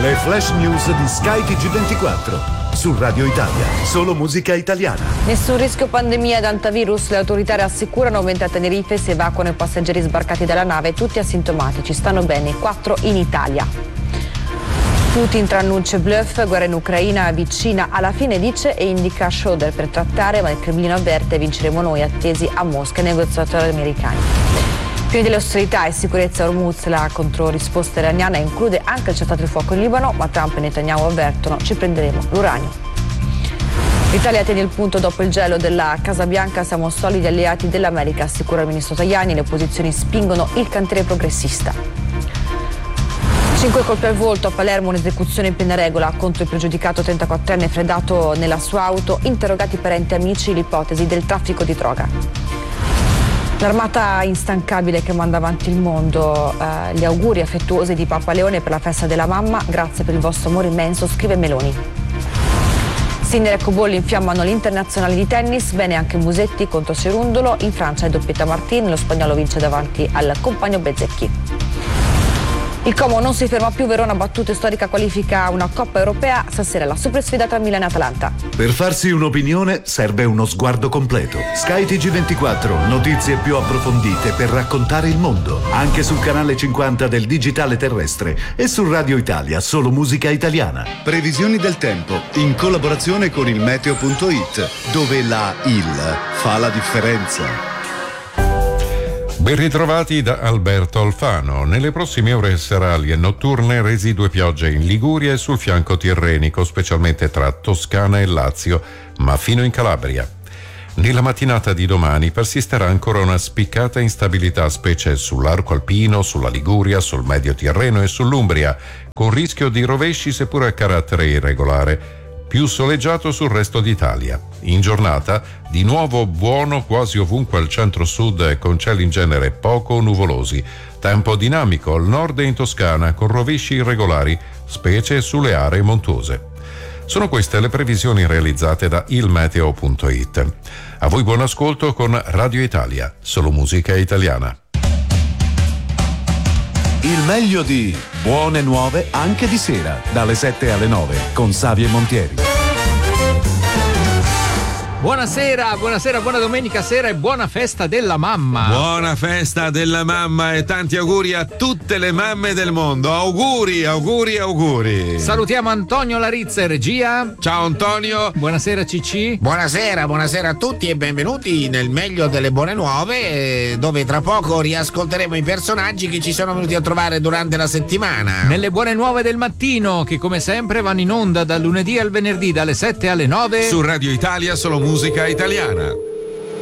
Le flash news di Sky TG24. Su Radio Italia, solo musica italiana. Nessun rischio pandemia ad antivirus, le autorità rassicurano, 20 a Tenerife, si evacuano i passeggeri sbarcati dalla nave, tutti asintomatici, stanno bene, 4 in Italia. Putin tra annunci e bluff, guerra in Ucraina vicina alla fine, dice, e indica Schroeder per trattare, ma il Cremlino avverte, vinceremo noi, attesi a Mosca i negoziatori americani. Fine delle ostilità e sicurezza a Hormuz, la controrisposta iraniana include anche il cessato il fuoco in Libano, ma Trump e Netanyahu avvertono, ci prenderemo l'uranio. L'Italia tiene il punto dopo il gelo della Casa Bianca, siamo solidi alleati dell'America, assicura il ministro Tajani, le opposizioni spingono il cantiere progressista. 5 colpi al volto, a Palermo un'esecuzione in piena regola contro il pregiudicato 34enne fredato nella sua auto, interrogati parenti e amici, l'ipotesi del traffico di droga. L'armata instancabile che manda avanti il mondo, gli auguri affettuosi di Papa Leone per la festa della mamma, grazie per il vostro amore immenso, scrive Meloni. Sinner e Cobolli infiammano l'internazionale di tennis, bene anche Musetti contro Cerundolo, in Francia è doppietta Martin, lo spagnolo vince davanti al compagno Bezzecchi. Il Como non si ferma più, Verona battuta storica qualifica una Coppa Europea, stasera la super sfida tra Milan e Atalanta. Per farsi un'opinione serve uno sguardo completo. Sky TG24, notizie più approfondite per raccontare il mondo, anche sul canale 50 del digitale terrestre e su Radio Italia, solo musica italiana. Previsioni del tempo, in collaborazione con il meteo.it, dove la IL fa la differenza. Ben ritrovati da Alberto Alfano. Nelle prossime ore serali e notturne residue piogge in Liguria e sul fianco tirrenico, specialmente tra Toscana e Lazio, ma fino in Calabria. Nella mattinata di domani persisterà ancora una spiccata instabilità, specie sull'arco alpino, sulla Liguria, sul medio Tirreno e sull'Umbria, con rischio di rovesci seppure a carattere irregolare. Più soleggiato sul resto d'Italia. In giornata, di nuovo buono quasi ovunque al centro-sud con cieli in genere poco nuvolosi. Tempo dinamico al nord e in Toscana con rovesci irregolari, specie sulle aree montuose. Sono queste le previsioni realizzate da ilmeteo.it. A voi buon ascolto con Radio Italia, solo musica italiana. Il meglio di Buone Nuove anche di sera, dalle 7 alle 9, con Savio e Montieri. Buonasera, buona domenica sera e buona festa della mamma. Buona festa della mamma e tanti auguri a tutte le mamme del mondo. Auguri. Salutiamo Antonio Larizza in regia. Ciao Antonio. Buonasera Cicci. Buonasera a tutti e benvenuti nel meglio delle buone nuove, dove tra poco riascolteremo i personaggi che ci sono venuti a trovare durante la settimana. Nelle buone nuove del mattino, che come sempre vanno in onda dal lunedì al venerdì dalle 7 alle 9 su Radio Italia, solo musica italiana.